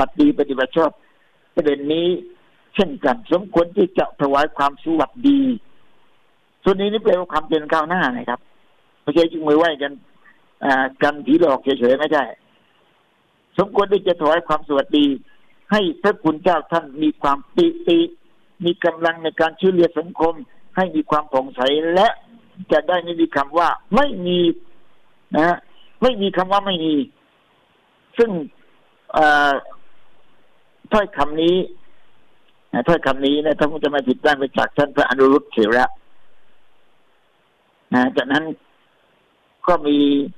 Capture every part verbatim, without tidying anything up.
บัติดีปฏิบัติชอบประเด็นนี้เช่นกันสมควรที่จะถวายความสวัสดีส่วนนี้นี่แปลว่าความเป็นก้าวหน้านะครับไม่ใช่จุงมือไหว้กันกันผีหลอกเฉยๆไม่ใช่สมควรที่จะถวายความสวัสดีให้พระคุณเจ้าท่านมีความปิติมีกำลังในการช่วยเหลือสังคมให้มีความผ่องใสและจะได้ไม่มีคำว่าไม่มีนะไม่มีคำว่าไม่มีซึ่งถ้อยคำนี้ถ้อยคำนี้นะถ้าผมจะมาผิดได้มาจากท่านพระอนุรุตเถระนะจากนั้นก็มี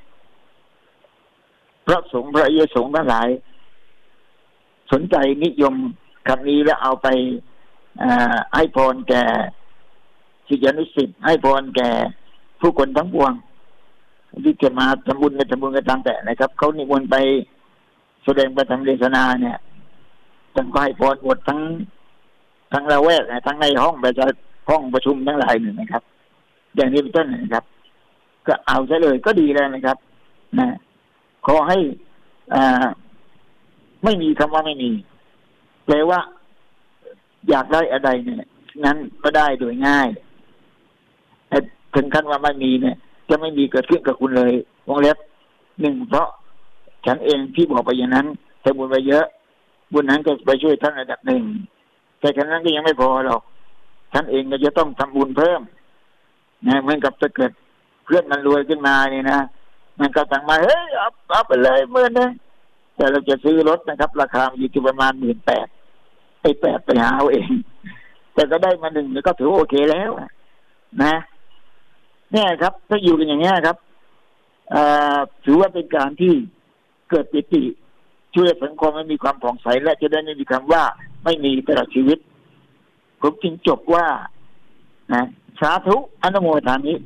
พระสงฆ์พระเยสงฆ์ทั้งหลายสนใจนิยมคำนี้แล้วเอาไปให้พรแก่ศิษยานุศิษย์ให้พรแก่ผู้คนทั้งปวงที่จะมาทำบุญในทำบุญกันตามแต่นะครับเขานิมนต์ไปแสดงประธรรมเทศนาเนี่ยท่านก็ให้พรหมดทั้งทั้งละแวกทั้งในห้องประชุมห้องประชุมทั้งหลายนี่นะครับอย่างนี้เป็นต้นนะครับก็เอาซะเลยก็ดีแล้วนะครับนะขอให้อ่าไม่มีคำว่าไม่มีแปลว่าอยากได้อะไรเนี่ยนั้นก็ได้โดยง่ายแต่ถึงขั้นว่าไม่มีเนี่ยจะไม่มีเกิดขึ้นกับคุณเลยวงเล็บหนึ่งเพราะฉันเองที่บอกไปอย่างนั้นแต่บุญไปเยอะบุญนั้นก็ไปช่วยท่านระดับหนึ่งแต่ฉะนั้นก็ยังไม่พอหรอกท่านเองก็จะต้องทำบุญเพิ่มนะเหมือนกับถ้าเกิดเพื่อนมันรวยขึ้นมาเนี่ยนะมันก็สั่งมาเฮ้ยเอาเอาไปเลยหมื่นนึงแต่เราจะซื้อรถนะครับราคาอยู่ที่ประมาณหมื่นแปดไอ้แปดไปหาเอาเองแต่ก็ได้มาหนึ่งก็ถือโอเคแล้วนะเนี่ยครับถ้าอยู่กันอย่างนี้ครับถือว่าเป็นการที่เกิดปิติช่วยสังคมให้มีความผ่องใสและจะได้ไม่มีคำว่าไม่มีตลอดชีวิตผมจึงจบว่านะสาธุอนุโมทามิ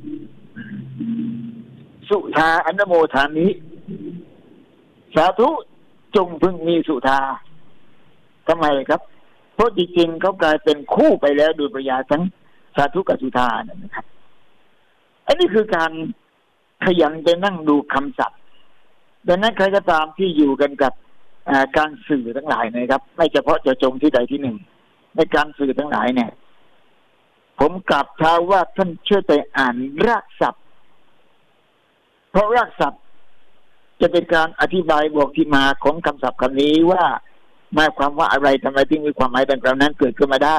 สุธาอนุโมทามิสาธุจงพึงมีสุธาทำไมครับเพราะจริงๆเขากลายเป็นคู่ไปแล้วโดยปริยายทั้งสาธุกับสุธานะครับอันนี้คือการขยันไปนั่งดูคำศัพท์ดังนั้นใครก็ตามที่อยู่กันกับการสื่อทั้งหลายนะครับไม่เฉพาะเจาะจงที่ใดที่หนึ่งในการสื่อทั้งหลายเนี่ยผมกลับท้าว่าท่านช่วยไปอ่านรากศัพท์เพราะรากศัพท์จะเป็นการอธิบายบอกที่มาของคำศัพท์คำนี้ว่าหมายความว่าอะไรทำไมถึงมีความหมายดังกล่าวนั้นเกิดขึ้นมาได้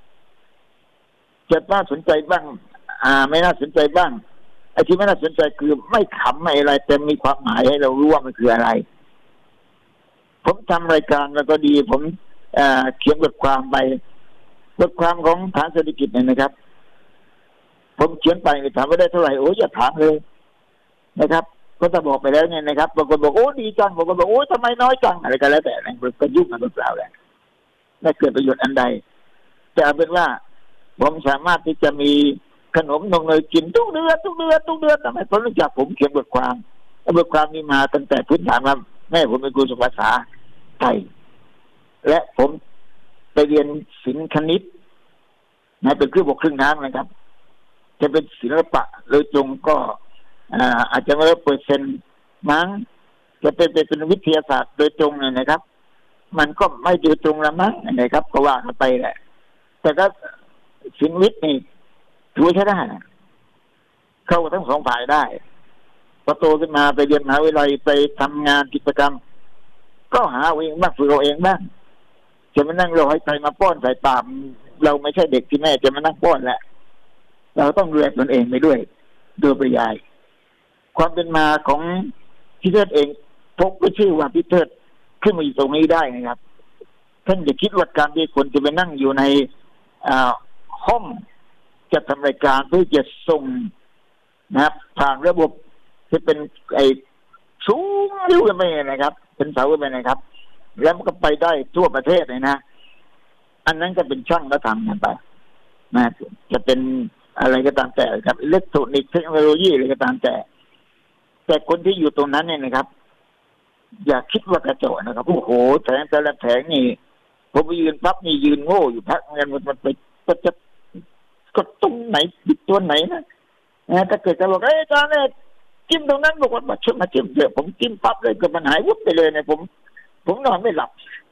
จะน่าสนใจบ้างอ่าไม่น่าสนใจบ้างไอ้ที่ไม่น่าสนใจคือไม่ขำไม่อะไรแต่มีความหมายให้เรารู้ว่ามันคืออะไรผมทำรายการแล้วก็ดีผมเอ่อเขียนบทความไปบทความของฐานเศรษฐกิจเนี่ยนะครับผมเขียนไปถามว่าได้เท่าไหร่โอ้ยอย่าถามเลยนะครับก็จะบอกไปแล้วเนี่ยนะครับบางคนบอกโอ้ดีจังบางคนบอกโอ้ทำไมน้อยจังอะไรกันแล้วแต่นะก็ยุ่งกันเปล่าๆแหละไม่เกิดประโยชน์อันใดแต่เอาเป็นว่าผมสามารถที่จะมีขนมนมเนยกินทุกเดือนทุกเดือนทุกเดือนทำไมเพราะเนื่องจากผมเขียนบทความบทความนี้มาตั้งแต่พื้นฐานว่าแม่ผมเป็นครูภาษาไทยและผมไปเรียนศิลป์คณิตนะเป็นครึ่งบกครึ่งน้ำนะครับจะเป็นศิลปะโดยตรงก็อาจจะไม่ร้อยเปอร์เซ็นต์มั้งจะเป็นเป็นวิทยาศาสตร์โดยตรงเลยนะครับมันก็ไม่โดยตรงละมั้งนะครับก็ว่ากันไปแหละแต่ก็ศิลป์วิทย์นี่ถือว่าใช้ได้เข้าทั้งสองฝ่ายได้พอโตขึ้นมาไปเรียนมหาวิทยาลัยไปทำงานกิจกรรมก็หาเองบ้างฝึกเอาเองบ้างจะมานั่งรอให้ใครมาป้อนใส่ปากเราไม่ใช่เด็กที่แม่จะมานั่งป้อนแหละเราต้องดูแลตนเองไปด้วยโดยปริยายความเป็นมาของพี่เทิดเองพกก็ชื่อว่าพี่เทิดขึ้นมาอยู่ตรงนี้ได้นะครับท่านอย่าคิดว่าการที่คนจะไปนั่งอยู่ในห้องจะทำรายการเพื่อจะส่งนะครับผ่านระบบที่เป็นไอ้สูงริ้วกันไปนะครับเป็นเสากันไปนะครับแล้วมันก็ไปได้ทั่วประเทศเลยนะอันนั้นก็เป็นช่างและทำกันไปนะจะเป็นอะไรก็ตามแต่ครับอิเล็กทรอนิกส์เทคโนโลยีอะไรก็ตามแต่แต่คนที่อยู่ตรงนั้นเนี่ยนะครับอย่าคิดว่ากระโจนนะครับโอ้โหแถงแต่ละแถงนี่ผมไปยืนปั๊บนี่ยืนโง่อยู่พักเงินมันมันไปก็จะก็ตรงไหนบิดตัวไหนนะนะถ้าเกิดจะบอกเอ้ยอาจารย์เนี่ยจิ้มตรงนั้นบอกว่ามาช่วยมาจิ้มเถอะผมจิ้มปั๊บเลยก็มันหายวุบไปเลยเนี่ยผมผมนอนไม่หลับ